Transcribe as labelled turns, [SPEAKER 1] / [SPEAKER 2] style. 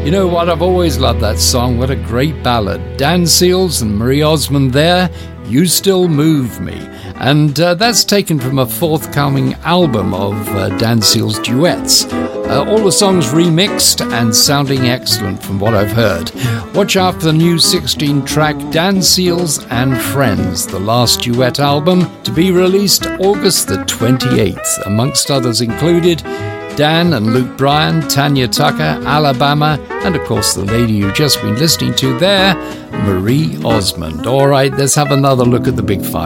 [SPEAKER 1] You know what? I've always loved that song. What a great ballad. Dan Seals and Marie Osmond there. You Still Move Me. And that's taken from a forthcoming album of Dan Seals' duets. All the songs remixed and sounding excellent from what I've heard. Watch out for the new 16-track Dan Seals and Friends, the last duet album, to be released August the 28th, amongst others included Dan and Luke Bryan, Tanya Tucker, Alabama, and of course the lady you've just been listening to there, Marie Osmond. All right, let's have another look at the Big Five.